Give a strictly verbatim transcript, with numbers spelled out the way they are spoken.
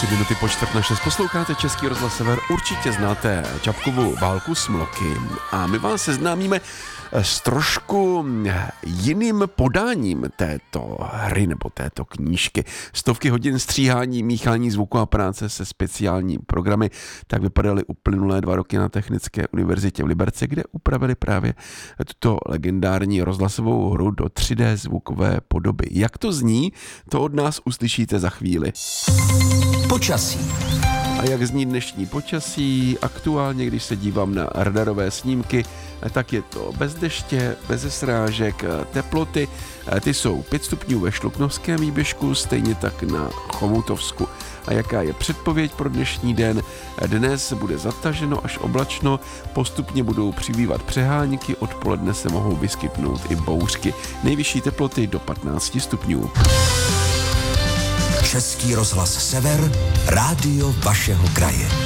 Tři minuty po čtvrt na šest posloucháte Český rozhlas Sever, určitě znáte Čapkovu válku s mloky a my vás seznámíme s trošku jiným podáním této hry nebo této knížky. Stovky hodin stříhání, míchání zvuku a práce se speciální programy tak vypadaly uplynulé dva roky na Technické univerzitě v Liberci, kde upravili právě tuto legendární rozhlasovou hru do tři dé zvukové podoby. Jak to zní, to od nás uslyšíte za chvíli. Počasí. A jak zní dnešní počasí? Aktuálně, když se dívám na radarové snímky, tak je to bez deště, bez srážek, teploty. Ty jsou pět stupňů ve Šluknovském výběžku, stejně tak na Chomoutovsku. A jaká je předpověď pro dnešní den? Dnes bude zataženo až oblačno, postupně budou přibývat přehánky, odpoledne se mohou vyskytnout i bouřky. Nejvyšší teploty do patnáct stupňů. Český rozhlas Sever, rádio vašeho kraje.